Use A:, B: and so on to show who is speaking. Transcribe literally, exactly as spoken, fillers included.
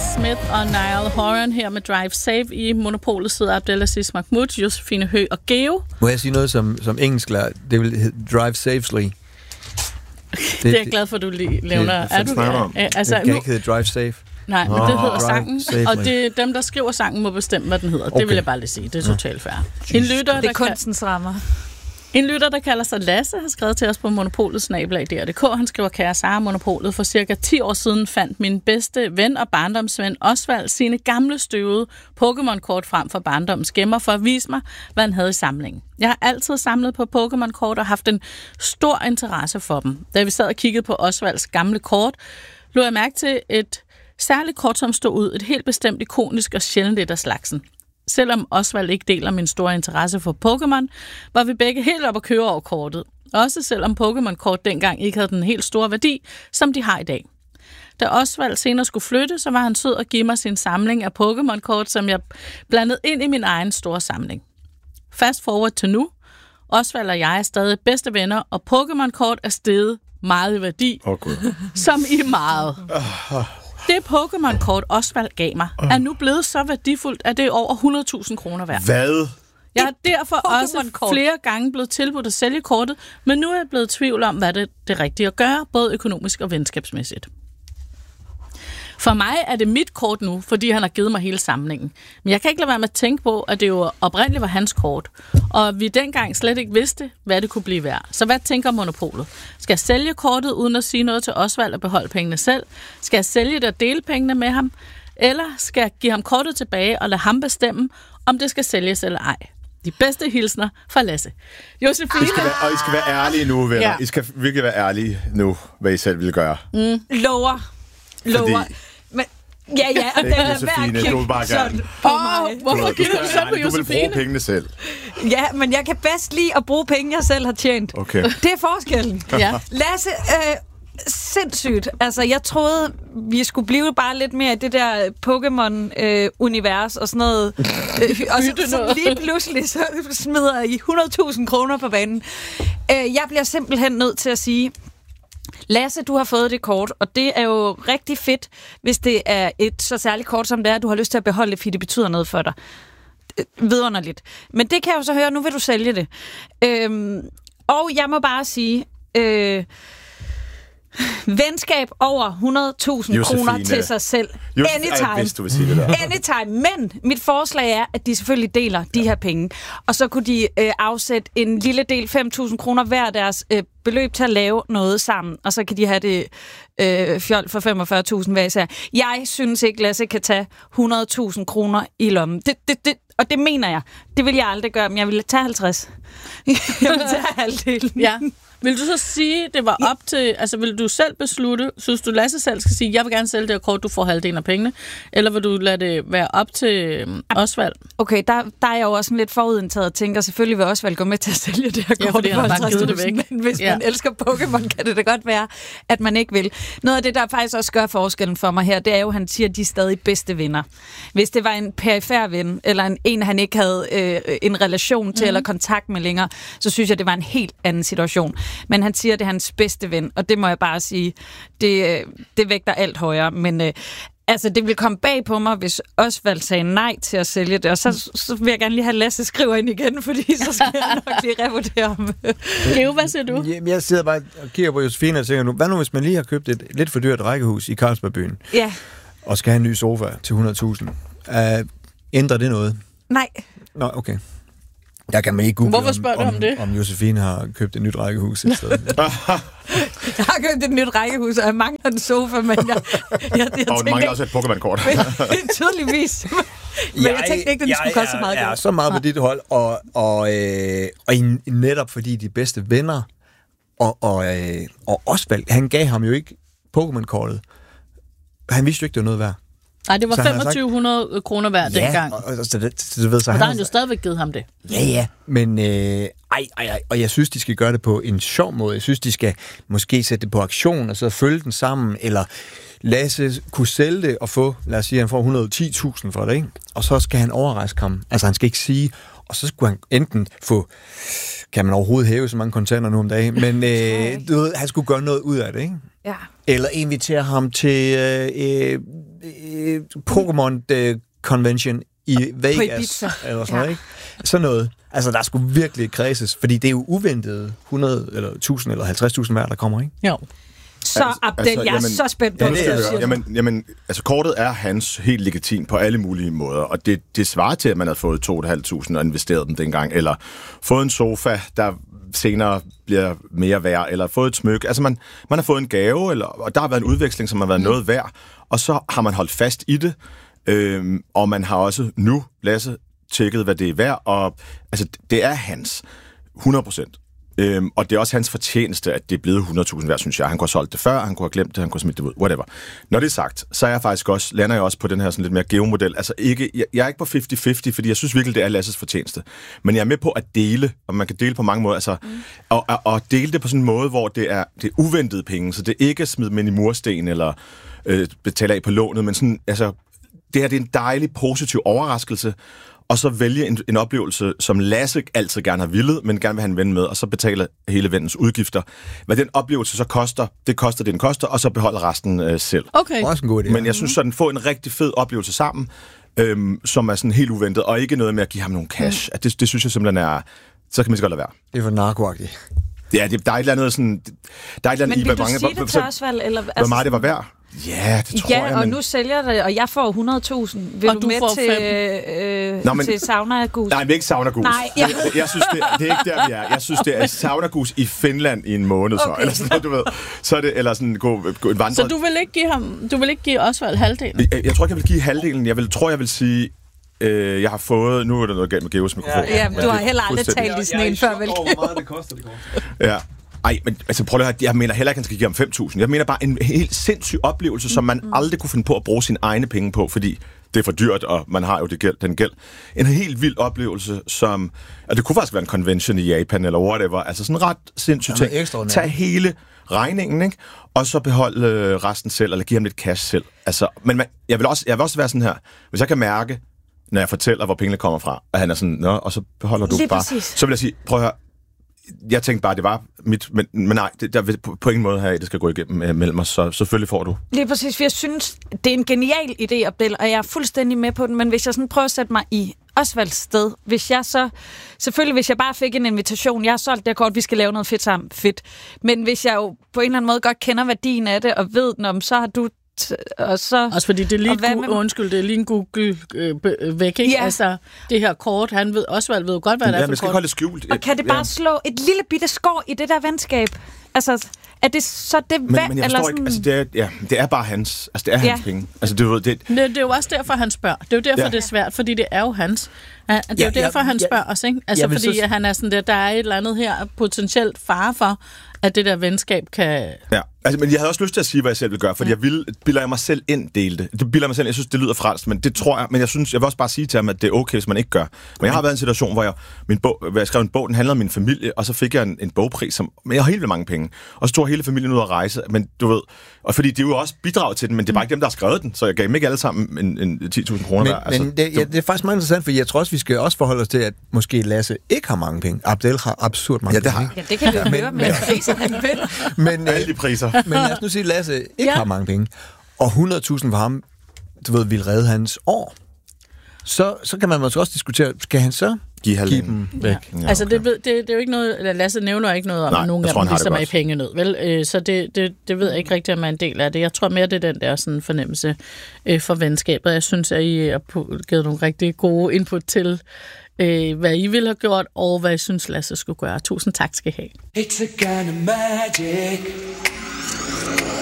A: Smith og Niall Horan her med Drive Safe. I Monopolet sidder Abdelaziz Mahmoud, Josefine Høgh og Geo.
B: Må jeg sige noget som, som engelsklærer? Det vil hedde Drive Safely. Det,
A: det er jeg glad for, at du lige nævner.
C: Er du
A: ja, altså,
B: det kan nu, ikke hedde Drive Safe.
A: Nej, men oh, det hedder sangen,
B: Safely.
A: og det, dem, der skriver sangen, må bestemme, hvad den hedder. Okay. Det vil jeg bare lige sige. Det er totalt fair. En lytter,
D: det er kunstens rammer.
A: En lytter, der kalder sig Lasse, har skrevet til os på Monopolets snabel-a punktum d k. Han skriver, kære Sara, Monopolet for cirka ti år siden fandt min bedste ven og barndomsven Osvald sine gamle støvede Pokémon-kort frem for barndommens gemmer for at vise mig, hvad han havde i samlingen. Jeg har altid samlet på Pokémon-kort og haft en stor interesse for dem. Da vi sad og kiggede på Osvalds gamle kort, lå jeg mærke til et særligt kort, som stod ud, et helt bestemt ikonisk og sjældent et af slagsen. Selvom Osvald ikke deler min store interesse for Pokémon, var vi begge helt op at køre over kortet. Også selvom Pokémon-kort dengang ikke havde den helt store værdi, som de har i dag. Da Osvald senere skulle flytte, så var han sød at give mig sin samling af Pokémon-kort, som jeg blandede ind i min egen store samling. Fast forward til nu. Osvald og jeg er stadig bedste venner, og Pokémon-kort er steget meget i værdi.
C: Åh, Gud.
A: Som i meget. Det Pokémon-kort, Osvald gav mig, er nu blevet så værdifuldt, at det er over hundrede tusind kroner værd.
C: Hvad?
A: Jeg har derfor også flere gange blevet tilbudt at sælge kortet, men nu er jeg blevet i tvivl om, hvad det er det rigtige at gøre, både økonomisk og venskabsmæssigt. For mig er det mit kort nu, fordi han har givet mig hele samlingen. Men jeg kan ikke lade være med at tænke på, at det jo oprindeligt var hans kort, og vi dengang slet ikke vidste, hvad det kunne blive værd. Så hvad tænker Monopolet? Skal jeg sælge kortet uden at sige noget til Osvald og beholde pengene selv? Skal jeg sælge det og dele pengene med ham? Eller skal jeg give ham kortet tilbage og lade ham bestemme, om det skal sælges eller ej? De bedste hilsner fra Lasse. Josefine.
C: I skal være, og I skal være ærlige nu, venner.
A: Ja.
C: I skal virkelig være ærlige nu, hvad I selv vil gøre.
D: Mm. Lover. Lover.
C: Fordi...
D: Men, ja, ja, og
C: det er Josefine, du vil bare gerne.
A: Åh, hvorfor giver du så på Josefine?
C: Du vil bruge pengene selv.
D: Ja, men jeg kan bedst lide at bruge penge, jeg selv har tjent.
C: Okay.
D: Det er forskellen.
A: Ja.
D: Lasse, øh, sindssygt. Altså, jeg troede, vi skulle blive bare lidt mere i det der Pokémon-univers øh, og sådan noget. Øh, og så, så lige pludselig, så smider I hundrede tusind kroner på banen. Øh, jeg bliver simpelthen nødt til at sige, Lasse, du har fået det kort, og det er jo rigtig fedt, hvis det er et så særligt kort, som det er, du har lyst til at beholde det, fordi det betyder noget for dig. Vidunderligt. Men det kan jeg jo så høre, nu vil du sælge det. Øhm, og jeg må bare sige... Øh, venskab over hundrede tusind kroner til sig selv.
C: Just,
D: anytime.
C: Jeg vidste, du vil sige det der.
D: Anytime. Men mit forslag er, at de selvfølgelig deler de her penge. Og så kunne de øh, afsætte en lille del, fem tusind kroner hver deres øh, beløb til at lave noget sammen. Og så kan de have det øh, fjol for femogfyrre tusind hver især. Jeg synes ikke, Lasse kan tage hundrede tusind kroner i lommen. Det, det, det, og det mener jeg. Det vil jeg aldrig gøre, men jeg vil tage halvtreds. Jeg vil tage halvdelen.
A: Ja. Vil du så sige, det var op til... Altså, vil du selv beslutte... Synes du, Lasse selv skal sige, jeg vil gerne sælge det her kort, du får halvdelen af pengene? Eller vil du lade det være op til Osvald?
D: Okay, der, der er jeg jo også sådan lidt forudindtaget og tænker, selvfølgelig vil Osvald gå med til at sælge det her
A: ja,
D: kort.
A: Ja, fordi han har bare givet det væk.
D: Men hvis
A: ja.
D: man elsker Pokémon, kan det da godt være, at man ikke vil. Noget af det, der faktisk også gør forskellen for mig her, det er jo, at han siger, at de er stadig bedste venner. Hvis det var en perifær ven, eller en, en han ikke havde øh, en relation til, mm. eller kontakt med længere, så synes jeg, det var en helt anden situation. Men han siger, det er hans bedste ven, og det må jeg bare sige, det, det vægter alt højere. Men øh, altså, det vil komme bag på mig, hvis Osvald sagde nej til at sælge det, og så, så vil jeg gerne lige have Lasse skriver ind igen, fordi så skal jeg nok lige revurdere ham.
A: Geo, hvad siger du?
B: Jamen, jeg sidder bare og kigger på Josefine og tænker nu, hvad nu hvis man lige har købt et lidt for dyrt rækkehus i Carlsbergbyen,
D: ja.
B: og skal have en ny sofa til hundrede tusind? Uh, ændrer det noget?
D: Nej.
B: Nå, okay. Jeg kan man ikke google,
A: Hvorfor spørger
B: om,
A: du om det?
B: om Josefine har købt et nyt rækkehus et sted.
D: Jeg har købt et nyt rækkehus, og jeg mangler en sofa, men jeg, jeg, jeg
C: tænker... Og du mangler også et Pokémon-kort.
D: Tydeligvis. Men jeg, jeg tænkte ikke, at den skulle koste så meget.
B: Jeg er så meget på dit hold, og, og, øh, og netop fordi de bedste venner, og, og, øh, og Osvald, han gav ham jo ikke Pokémon-kortet. Han vidste jo ikke, det var noget værd.
A: Nej, det var femogtyve hundrede kroner værd
B: ja,
A: dengang.
B: Og, og, så det, så, du ved, så
A: og
B: han
A: der har han jo stadigvæk givet ham det.
B: Ja, ja. Men, øh, ej, ej, ej, og jeg synes, de skal gøre det på en sjov måde. Jeg synes, de skal måske sætte det på aktion, og så følge den sammen, eller Lasse kunne sælge det og få, lad os sige, han får et hundrede og ti tusind for det, ikke? Og så skal han overraske ham. Altså, han skal ikke sige, og så skulle han enten få, kan man overhovedet hæve så mange kontanter nu om dagen, men øh, du ved, han skulle gøre noget ud af det, ikke?
D: Ja.
B: Eller invitere ham til øh, øh, øh, Pokémon øh, Convention i Vegas, eller sådan noget, ja. Ikke? Sådan noget. Altså, der skulle virkelig kredses, fordi det er jo uventet hundrede eller tusind eller halvtreds tusind hver, der kommer, ikke?
A: Jo.
D: Så Abdel, altså, jeg er jamen, så spændt på,
C: ja, det er, jamen, jamen, altså kortet er hans helt legitimt på alle mulige måder, og det, det svarer til, at man havde fået to tusind fem hundrede og investeret dem dengang, eller fået en sofa, der senere bliver mere værd, eller fået et smykke. Altså, man, man har fået en gave, eller, og der har været en udveksling, som har været mm. noget værd, og så har man holdt fast i det, øhm, og man har også nu, Lasse, tjekket, hvad det er værd, og altså, det er hans hundrede procent. Øhm, og det er også hans fortjeneste, at det er blevet hundrede tusind værd, synes jeg. Han kunne have solgt det før, han kunne have glemt det, han kunne have smidt det ud, whatever. Når det er sagt, så er jeg faktisk også, lander jeg også på den her sådan lidt mere geomodel. Altså ikke, jeg, jeg er ikke på halvtreds halvtreds, fordi jeg synes virkelig, det er Lasses fortjeneste. Men jeg er med på at dele, og man kan dele på mange måder, altså, mm. og, og, og dele det på sådan en måde, hvor det er, det er uventede penge, så det er ikke at smide dem ind i mursten, eller øh, betale af på lånet, men sådan, altså, det her det er en dejlig, positiv overraskelse, og så vælge en, en oplevelse, som Lasse altid gerne har villet, men gerne vil have en ven med, og så betale hele vennens udgifter. Hvad den oplevelse så koster, det koster det, den koster, og så beholder resten øh, selv.
A: Okay.
B: Også en god idé.
C: Men jeg synes sådan, få en rigtig fed oplevelse sammen, øhm, som er sådan helt uventet, og ikke noget med at give ham nogle cash. Mm. Det, det synes jeg simpelthen er, så kan man så godt lade være.
B: Det er for narkoagtigt.
C: Ja, det, der er et eller andet sådan, der er et eller andet
D: men
C: i,
D: vil
C: hvor
D: du
C: mange,
D: sige det til Osvald? Eller,
C: hvor
D: altså,
C: meget det var værd? Ja, det tror
D: ja,
C: jeg.
D: Ja, og
C: men...
D: nu sælger det, og jeg får hundrede tusind. Vil
A: og
D: du,
A: du
D: med
A: får
D: til, øh,
C: Nå, men...
D: til Sauna-gus?
C: Nej, vi er ikke Sauna-gus.
D: Nej, ja.
C: jeg, jeg synes, det, det er ikke der, vi er. Jeg synes, det er Sauna-gus i Finland i en måned, så. Okay. Eller sådan, du ved. Så er det, eller sådan, gå, gå en vandret.
A: Så du vil ikke give ham, du vil ikke give Osvald halvdelen?
C: Jeg, jeg tror ikke, jeg vil give halvdelen. Jeg vil, tror, jeg vil sige, øh, jeg har fået, nu er der noget galt med Geos mikrofon.
D: Ja, ja, du har heller aldrig talt i sådan en før, vel?
E: Hvor meget det koster, det koster.
C: Ja. Ej, men altså prøv at høre, jeg mener heller ikke, at han skal give ham fem tusind. Jeg mener bare en helt sindssyg oplevelse, som man aldrig kunne finde på at bruge sine egne penge på, fordi det er for dyrt, og man har jo det gæld, den gæld. En helt vild oplevelse, som... Og det kunne faktisk være en convention i Japan, eller whatever. Altså sådan en ret sindssyg ting. Tag hele regningen, ikke? Og så beholde øh, resten selv, eller give ham lidt cash selv. Altså, men man, jeg, vil også, jeg vil også være sådan her, hvis jeg kan mærke, når jeg fortæller, hvor pengene kommer fra, at han er sådan, nå, og så beholder du
D: lige
C: bare...
D: Præcis.
C: Så vil jeg sige, prøv at høre, jeg tænkte bare, det var mit... Men, men nej, det, der vil på, på ingen måde her, det skal gå igennem uh, mellem os, så selvfølgelig får du.
D: Lige præcis, for jeg synes, det er en genial idé, Abdel, og jeg er fuldstændig med på den, men hvis jeg sådan prøver at sætte mig i Osvalds sted, hvis jeg så... Selvfølgelig, hvis jeg bare fik en invitation, jeg har solgt det kort, vi skal lave noget fedt sammen, fedt. Men hvis jeg jo på en eller anden måde godt kender værdien af det, og ved, om så har du... Og så,
A: også fordi det er lige,
D: med...
A: gu- undskyld, det er lige en Google øh, væk, ikke?
D: Ja.
A: Altså, det her kort, han ved, Osvald ved godt, hvad det
C: ja,
A: er for
C: men skal
A: kort.
C: holde skjult.
D: Og kan det bare
C: ja.
D: slå et lille bitte skår i det der venskab? Altså, er det så det
C: Men,
D: værd?
C: men jeg
D: eller
C: forstår
D: sådan...
C: ikke, altså det er, ja, det er bare hans, altså det er
D: Ja.
C: hans penge. Altså det, det,
A: det, det er jo også derfor, han spørger. Det er jo derfor,
C: Ja.
A: det er svært, fordi det er jo hans. Ja, det er
B: Ja,
A: jo derfor,
B: ja,
A: han
B: ja,
A: spørger os, ikke? Altså,
B: ja,
A: fordi
B: så...
A: han er sådan der, der er et eller andet her potentielt fare for, at det der venskab kan...
C: Ja, altså, men jeg havde også lyst til at sige, hvad jeg selv vil gøre, fordi ja. jeg vil, bilder jeg mig selv ind dele det. Det bilder jeg mig selv, jeg synes, det lyder frelst, men det tror jeg, men jeg synes, jeg vil også bare sige til ham, at det er okay, hvis man ikke gør. Men jeg har været i en situation, hvor jeg, min bog, hvor jeg skrev en bog, den handlede om min familie, og så fik jeg en, en bogpris, som, men jeg har helt vildt mange penge. Og så tog hele familien ud at rejse, men du ved, og fordi de jo også bidraget til den, men det er bare ikke dem, der har skrevet den, så jeg gav dem ikke alle sammen en, en ti tusind kroner
B: Men,
C: hver. Altså,
B: men det, ja, det er faktisk meget interessant, for jeg tror også, vi skal også forholde os til, at måske Lasse ikke har mange penge. Abdel har absurd mange
C: Ja, det har
B: penge.
C: jeg.
D: Ja, det kan vi jo
B: Men-
D: høre med priser, han vinder.
B: Men,
C: alle
B: øh,
C: de priser.
B: men lad os nu sige, at Lasse ikke
D: Ja.
B: har mange penge. Og hundrede tusind for ham, du ved, vil redde hans år. Så, så kan man måske også diskutere, skal han så
C: Giv
B: give
C: halvdelen.
B: dem væk?
A: Ja.
C: Ja,
A: Altså,
C: okay.
A: det, ved, det, det er jo ikke noget... Eller Lasse nævner ikke noget om,
C: Nej,
A: at nogen
C: jeg
A: af
C: tror,
A: dem
C: han har det
A: ligesom er i
C: godt.
A: pengenød, vel? Øh, så det, det, det ved jeg ikke rigtigt, om jeg er en del af det. Jeg tror mere, det er den der sådan, fornemmelse øh, for venskabet. Jeg synes, at I har på- givet nogle rigtig gode input til, øh, hvad I ville have gjort, og hvad I synes, Lasse skulle gøre. Tusind tak skal I have.
E: It's a kind of magic.